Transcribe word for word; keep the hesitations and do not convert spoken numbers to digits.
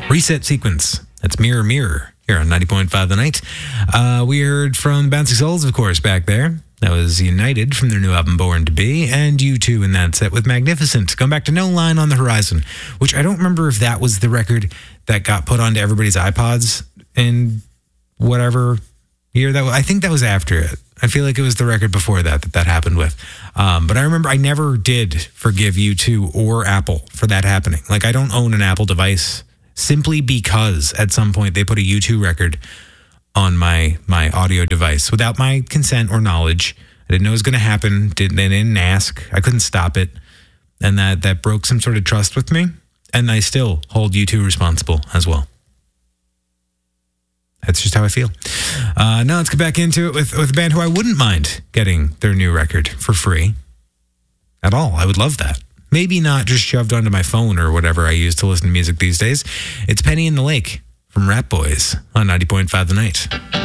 Reset Sequence. That's Mirror Mirror here on ninety point five The Night. Uh, we heard from Bouncing Souls, of course, back there. That was United from their new album Born to Be, and U two in that set with Magnificent. Going back to No Line on the Horizon, which I don't remember if that was the record that got put onto everybody's iPods in whatever year that was. I think that was after it. I feel like it was the record before that that that happened with. Um, but I remember I never did forgive U two or Apple for that happening. Like, I don't own an Apple device simply because at some point they put a U two record on my my audio device without my consent or knowledge. I didn't know it was going to happen. Didn't, they didn't ask. I couldn't stop it. And that, that broke some sort of trust with me. And I still hold U two responsible as well. That's just how I feel. Uh, now let's get back into it with, with a band who I wouldn't mind getting their new record for free. At all. I would love that. Maybe not just shoved onto my phone or whatever I use to listen to music these days. It's Penny in the Lake from Rat Boys on ninety point five The Night.